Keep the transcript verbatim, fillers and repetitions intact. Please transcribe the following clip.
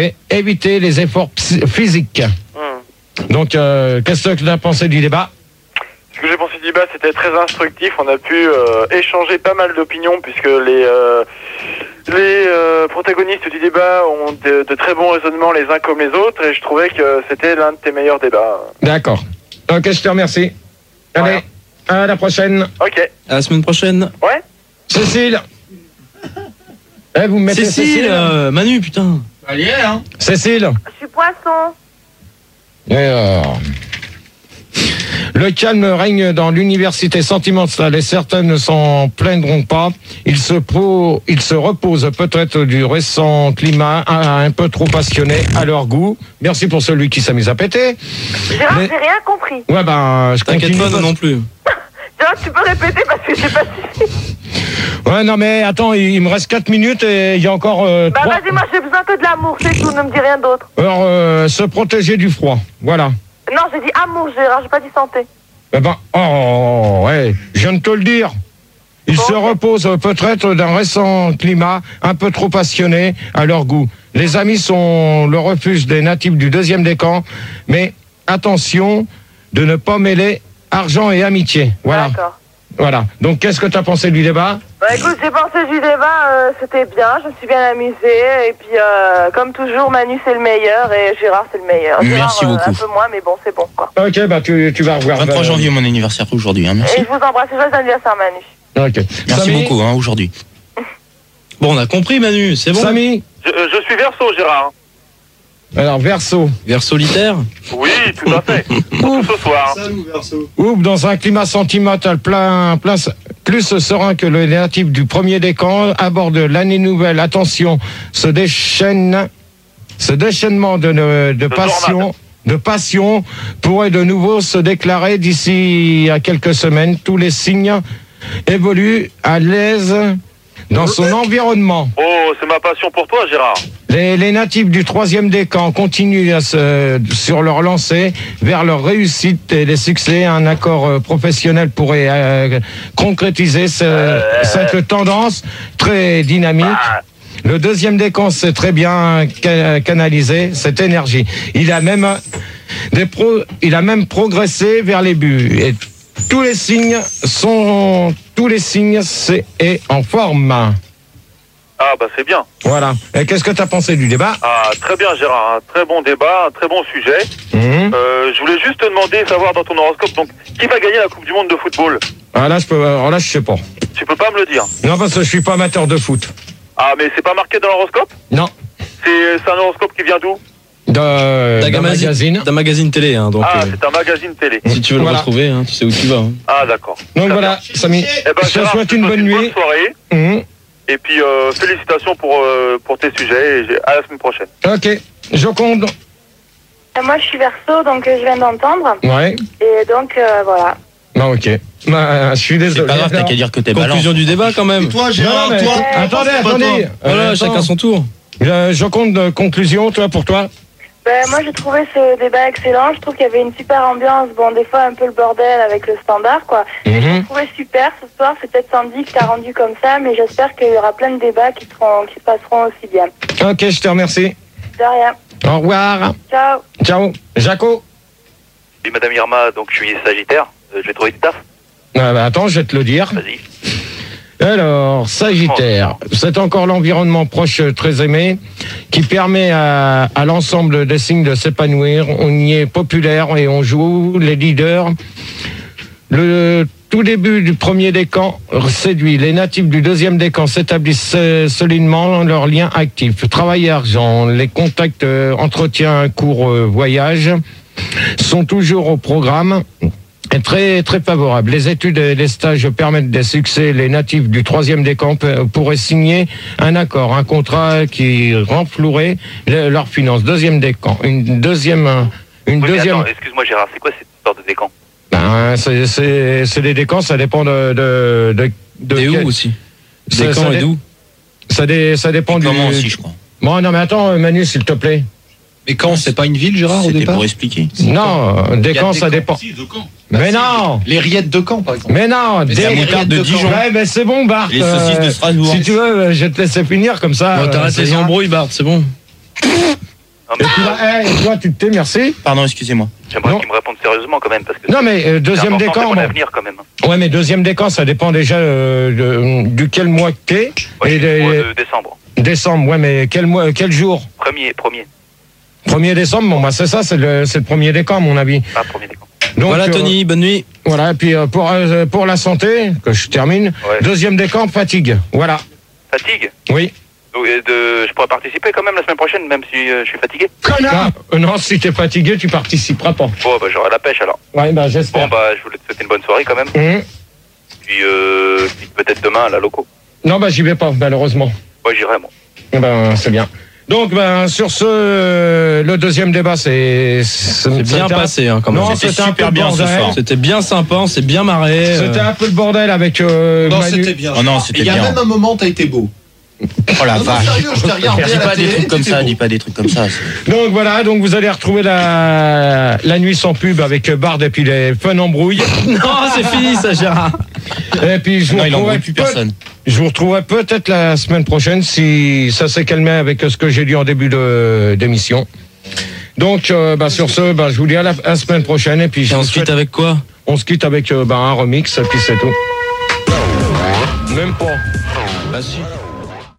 et éviter les efforts psy- physiques. Mmh. Donc, euh, qu'est-ce que tu as pensé du débat ? Ce que j'ai pensé du débat, c'était très instructif. On a pu euh, échanger pas mal d'opinions puisque les euh, les euh, protagonistes du débat ont de, de très bons raisonnements les uns comme les autres et je trouvais que c'était l'un de tes meilleurs débats. D'accord. Ok, je te remercie. Allez, ouais. À la prochaine. Ok. À la semaine prochaine. Ouais. Cécile. Eh, vous me mettez Cécile, Cécile euh, Manu, putain. Allez, hein. Cécile. Je suis poisson. Alors, le calme règne dans l'université sentimentale et certains ne s'en plaindront pas. Il se, pro, il se repose peut-être du récent climat un, un peu trop passionné à leur goût. Merci pour celui qui s'amuse à péter. Gérard, Mais... j'ai rien compris. Ouais, ben, je T'inquiète pas, non, non plus. Gérard, tu peux répéter parce que j'ai pas suivi. Ouais, non, mais attends, il, il me reste quatre minutes et il y a encore... Euh, bah, trois... vas-y, moi, j'ai besoin que de l'amour, c'est tout, ne me dis rien d'autre. Alors, euh, se protéger du froid, voilà. Non, j'ai dit amour, Gérard, j'ai pas dit santé. Eh ben, oh, ouais, je viens de te le dire. Il bon. se repose peut-être d'un récent climat un peu trop passionné à leur goût. Les amis sont le refuge des natifs du deuxième décan, mais attention de ne pas mêler argent et amitié. Voilà. D'accord. Voilà. Donc, qu'est-ce que tu as pensé du débat ? Bah écoute, j'ai pensé du débat, euh, c'était bien, je me suis bien amusée, et puis euh, comme toujours, Manu c'est le meilleur, et Gérard c'est le meilleur. Merci Gérard, beaucoup. Euh, un peu moins, mais bon, c'est bon, quoi. Ok, bah tu, tu vas revoir. vingt-trois janvier, mon anniversaire aujourd'hui, hein, merci. Et je vous embrasse, joyeux anniversaire, Manu. Ok. Merci Samy beaucoup, hein, aujourd'hui. Bon, on a compris, Manu, c'est bon. Samy je, je suis Verseau, Gérard. Alors, Verseau. Vers solitaire. Oui, tout à fait. Tout ce soir. Salut, Verseau. Ouf, dans un climat sentimental plein, plein, plus serein que le natif du premier décan, aborde l'année nouvelle. Attention, ce déchaîne, ce déchaînement de, de, de passion, de passion pourrait de nouveau se déclarer d'ici à quelques semaines. Tous les signes évoluent à l'aise dans son environnement. Oh, c'est ma passion pour toi, Gérard. Les, les natifs du troisième décan continuent à se, sur leur lancée vers leur réussite et les succès. Un accord professionnel pourrait euh, concrétiser ce, euh... cette tendance très dynamique. Ah. Le deuxième décan sait très bien canaliser cette énergie. Il a même, des pro, il a même progressé vers les buts. Et tous les signes sont... Tous les signes, c'est et en forme. Ah bah c'est bien. Voilà. Et qu'est-ce que tu as pensé du débat ? Ah très bien Gérard, un très bon débat, un très bon sujet. Mmh. Euh, je voulais juste te demander, savoir dans ton horoscope, donc qui va gagner la Coupe du Monde de football ? Ah là je peux, alors là je sais pas. Tu peux pas me le dire ? Non parce que je suis pas amateur de foot. Ah mais c'est pas marqué dans l'horoscope ? Non. C'est, c'est un horoscope qui vient d'où ? De, d'un magazine. D'un magazine télé, hein, donc. Ah, euh, c'est un magazine télé. Si tu veux voilà. le retrouver, hein, tu sais où tu vas. Hein. Ah, d'accord. Donc très voilà, bien. Samy, eh ben, je te souhaite une bonne une nuit. Bonne soirée. Mmh. Et puis, euh, félicitations pour, euh, pour tes sujets. Et à la semaine prochaine. Ok. Joconde. Euh, moi, je suis Verseau, donc euh, je viens d'entendre. Ouais. Et donc, euh, voilà. Non, ok. Bah, je suis désolé. C'est pas grave, t'as qu'à dire que t'es balance. Conclusion du débat, quand même. Et toi, Gérard, non, non, toi. Euh, attendez, attendez. Voilà, euh, chacun son tour. Euh, Joconde, de conclusion, toi, pour toi ? Ben, moi, j'ai trouvé ce débat excellent. Je trouve qu'il y avait une super ambiance. Bon, des fois, un peu le bordel avec le standard, quoi. Mais mm-hmm. je l'ai trouvé super ce soir. C'est peut-être Sandy qui t'a rendu comme ça, mais j'espère qu'il y aura plein de débats qui, seront, qui se passeront aussi bien. Ok, je te remercie. De rien. Au revoir. Ciao. Ciao. Jaco. Oui, Madame Irma, donc je suis Sagittaire. Euh, je vais trouver du taf. Ah bah attends, je vais te le dire. Vas-y. Alors, Sagittaire, c'est encore l'environnement proche très aimé qui permet à, à l'ensemble des signes de s'épanouir. On y est populaire et on joue les leaders. Le tout début du premier décan séduit. Les natifs du deuxième décan s'établissent solidement leurs liens actifs. Travail et argent, les contacts, euh, entretien, cours, euh, voyage sont toujours au programme. Est très, très favorable. Les études et les stages permettent des succès. Les natifs du troisième décan pourraient signer un accord, un contrat qui renflouerait leurs finances. Deuxième décan. Une deuxième, une oui, deuxième. Attends, excuse-moi Gérard, c'est quoi cette histoire de décan ? Ben, c'est, c'est, c'est des décans, ça dépend de, de, de, de et quel... où aussi? Ça, Décan ça et d'où? Ça, dé, ça dépend du. Comment aussi, je crois. Bon, non, mais attends, Manu, s'il te plaît. Mais quand c'est pas une ville, Gérard, au départ? Pour expliquer. Non, Décan, ça dépend. Si, de Caen. Mais bah, non. Les rillettes de Caen, par exemple. Mais non, mais la moutarde de, de Dijon. Ouais, mais c'est bon, Bart. Les saucisses de Strasbourg. Si tu veux, je vais te laisser finir comme ça. Bon, t'arrêtes les embrouilles, Bart, c'est bon. Non, Et mais, puis là, hey, toi, tu te tais, merci. Pardon, excusez-moi. j'aimerais non. qu'il me réponde sérieusement quand même parce que Non, mais euh, c'est deuxième important, c'est décan. mon bon. avenir quand même. Ouais, mais deuxième décan, ça dépend déjà euh, de, duquel mois que t'es. Ouais, Et je suis au mois de- de décembre. décembre, ouais, mais quel mois, quel jour? Premier, premier. Premier décembre, bon, bah c'est ça, c'est le, c'est le premier décan, à mon avis. Pas premier décan. Donc, Voilà, euh, Tony, bonne nuit. Voilà, et puis euh, pour, euh, pour la santé, que je termine, Ouais. deuxième décan, fatigue. Voilà. Fatigue. Oui. Donc, et de, je pourrais participer quand même la semaine prochaine, même si euh, je suis fatigué. Connard euh, Non, si t'es fatigué, tu participeras pas. Bon, bah j'aurai la pêche alors. Ouais, bah Bon, j'espère. bah je voulais te souhaiter une bonne soirée quand même. Hum. Puis, euh, puis peut-être demain à la loco. Non, bah j'y vais pas, malheureusement. Ouais, j'irai moi. Eh ben, c'est bien. Donc, ben, sur ce, euh, le deuxième débat, c'est... C'est bien passé, hein, quand même. Non, C'était c'était un peu super le bien ce bordel. soir. C'était bien sympa, on s'est bien marré. euh. C'était un peu le bordel avec euh, Non, Manu. c'était bien. Oh non, Et c'était Il y a bien. même un moment, t'as été beau. Oh la Non, non, vache. sérieux, je t'ai regardé Dis à la pas des télé, trucs comme t'étais ça, beau. dis pas des trucs comme ça. Donc voilà, donc vous allez retrouver la, la nuit sans pub avec Bard et puis les Fun Embrouilles. Non, c'est fini ça, Gérard. Et puis je vous Non, il retrouverai embrouille plus peut- personne. Je vous retrouverai peut-être la semaine prochaine si ça s'est calmé avec ce que j'ai dit en début de, d'émission. Donc euh, bah, sur ce, bah, je vous dis à la, à la semaine prochaine et puis je Et on vous se quitte souhaite- avec quoi? on se quitte avec euh, bah, un remix et puis c'est tout. Même pas. Bah si.